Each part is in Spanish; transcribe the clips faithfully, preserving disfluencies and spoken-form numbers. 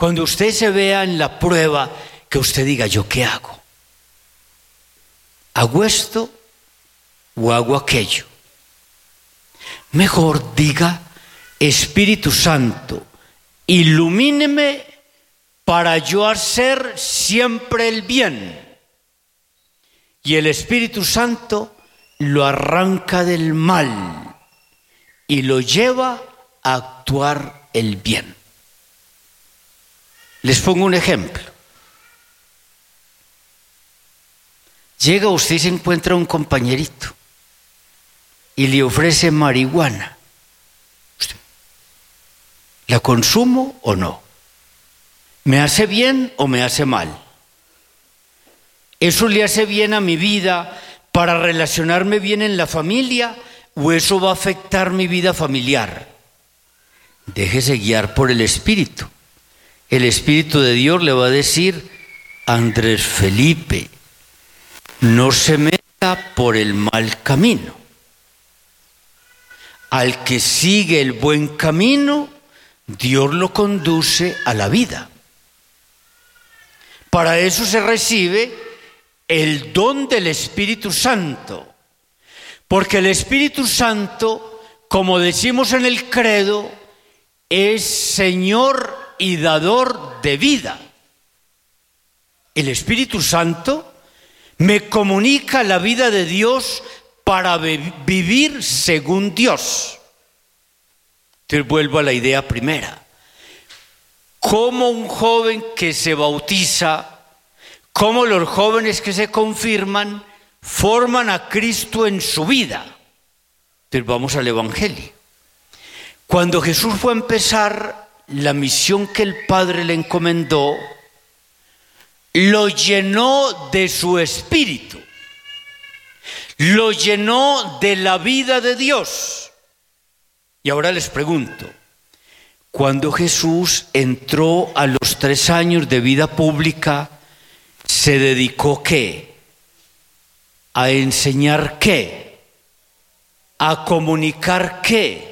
Cuando usted se vea en la prueba, que usted diga, ¿yo qué hago? ¿Hago esto o hago aquello? Mejor diga, Espíritu Santo, ilumíneme para yo hacer siempre el bien. Y el Espíritu Santo lo arranca del mal y lo lleva a actuar el bien. Les pongo un ejemplo. Llega usted y se encuentra un compañerito y le ofrece marihuana. Usted, ¿la consumo o no? ¿Me hace bien o me hace mal? ¿Eso le hace bien a mi vida para relacionarme bien en la familia o eso va a afectar mi vida familiar? Déjese guiar por el Espíritu. El Espíritu de Dios le va a decir, Andrés Felipe, no se meta por el mal camino. Al que sigue el buen camino, Dios lo conduce a la vida. Para eso se recibe el don del Espíritu Santo. Porque el Espíritu Santo, como decimos en el credo, es Señor y dador de vida. El Espíritu Santo me comunica la vida de Dios para vivir según Dios. Entonces vuelvo a la idea primera. Como un joven que se bautiza, como los jóvenes que se confirman, forman a Cristo en su vida. Entonces vamos al Evangelio. Cuando Jesús fue a empezar la misión que el Padre le encomendó, lo llenó de su espíritu, lo llenó de la vida de Dios. Y ahora les pregunto, cuando Jesús entró a los tres años de vida pública, ¿se dedicó qué? ¿A enseñar qué? ¿A comunicar qué?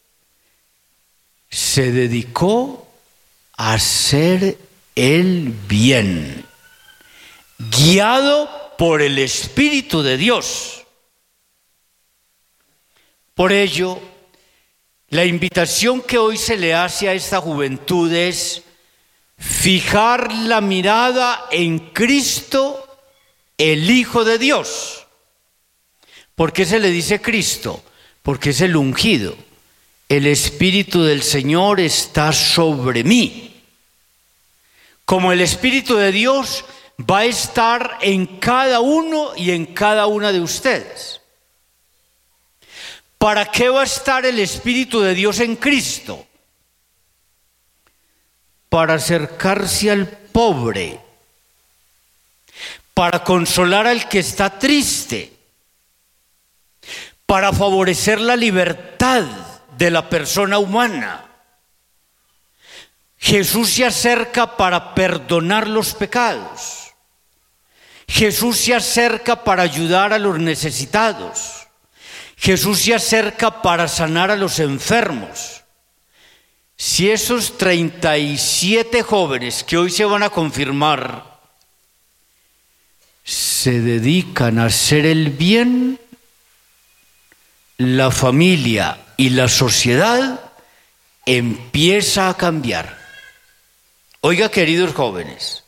Se dedicó a hacer el bien, guiado por el Espíritu de Dios. Por ello, la invitación que hoy se le hace a esta juventud es fijar la mirada en Cristo, el Hijo de Dios. ¿Por qué se le dice Cristo? Porque es el ungido. El Espíritu del Señor está sobre mí. Como el Espíritu de Dios va a estar en cada uno y en cada una de ustedes. ¿Para qué va a estar el Espíritu de Dios en Cristo? Para acercarse al pobre, para consolar al que está triste, para favorecer la libertad de la persona humana. Jesús se acerca para perdonar los pecados. Jesús se acerca para ayudar a los necesitados. Jesús se acerca para sanar a los enfermos. Si esos treinta y siete jóvenes que hoy se van a confirmar se dedican a hacer el bien, la familia y la sociedad empieza a cambiar. Oiga, queridos jóvenes,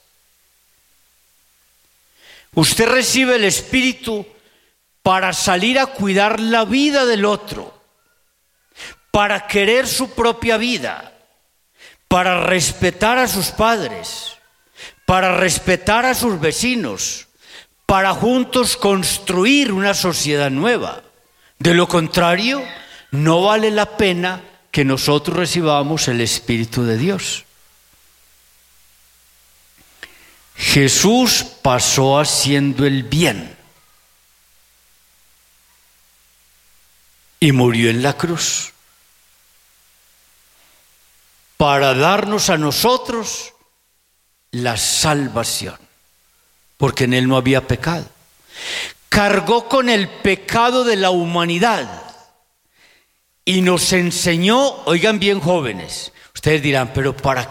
usted recibe el Espíritu para salir a cuidar la vida del otro, para querer su propia vida, para respetar a sus padres, para respetar a sus vecinos, para juntos construir una sociedad nueva. De lo contrario, no vale la pena que nosotros recibamos el Espíritu de Dios. Jesús pasó haciendo el bien y murió en la cruz para darnos a nosotros la salvación, porque en Él no había pecado. Cargó con el pecado de la humanidad y nos enseñó, oigan bien jóvenes, ustedes dirán, pero ¿para